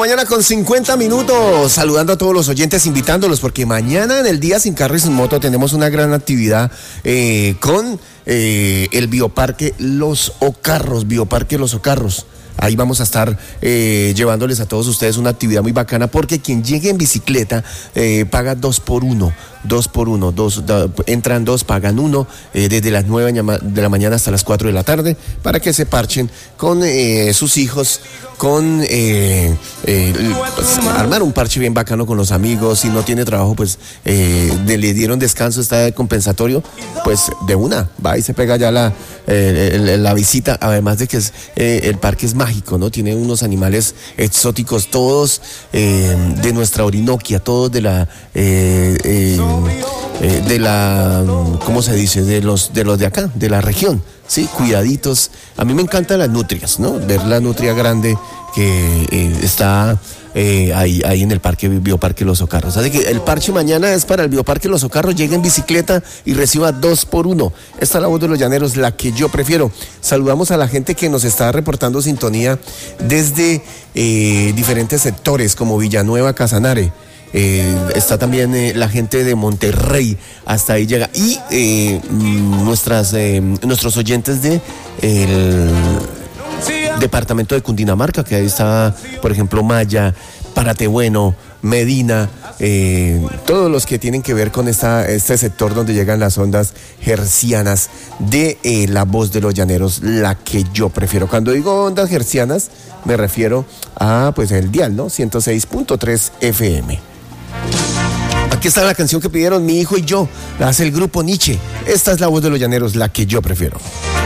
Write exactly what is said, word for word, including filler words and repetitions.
mañana con cincuenta minutos, saludando a todos los oyentes, invitándolos, porque mañana en el Día Sin Carro y Sin Moto tenemos una gran actividad eh, con eh, el Bioparque Los Ocarros, Bioparque Los Ocarros. Ahí vamos a estar eh, llevándoles a todos ustedes una actividad muy bacana, porque quien llegue en bicicleta eh, paga dos por uno, dos por uno, dos, da, entran dos, pagan uno, eh, desde las nueve de la mañana hasta las cuatro de la tarde, para que se parchen con eh, sus hijos, con eh, eh, pues, armar un parche bien bacano con los amigos. Si no tiene trabajo, pues eh, de, le dieron descanso, está de compensatorio, pues de una, va y se pega ya la, eh, la visita, además de que es, eh, el parque es mágico, ¿no? Tiene unos animales exóticos, todos eh, de nuestra Orinoquia, todos de la eh, eh, eh, de la, ¿cómo se dice? De los de los de acá, de la región, sí, cuidaditos. A mí me encantan las nutrias, ¿no? Ver la nutria grande que eh, está eh, ahí, ahí en el parque Bioparque Los Ocarros. Así que el parche mañana es para el Bioparque Los Ocarros. Llegue en bicicleta y reciba dos por uno. Esta es la voz de los llaneros, la que yo prefiero. Saludamos a la gente que nos está reportando sintonía desde eh, diferentes sectores, como Villanueva, Casanare. Eh, está también eh, la gente de Monterrey, hasta ahí llega. Y eh, nuestras, eh, nuestros oyentes de el departamento de Cundinamarca, que ahí está, por ejemplo, Maya, Paratebueno, Medina, eh, todos los que tienen que ver con esta, este sector donde llegan las ondas hercianas de eh, la voz de los llaneros, la que yo prefiero. Cuando digo ondas hercianas, me refiero a, pues, el dial, ¿no? ciento seis punto tres F M. Aquí está la canción que pidieron mi hijo y yo, la hace el grupo Nietzsche. Esta es la voz de los llaneros, la que yo prefiero.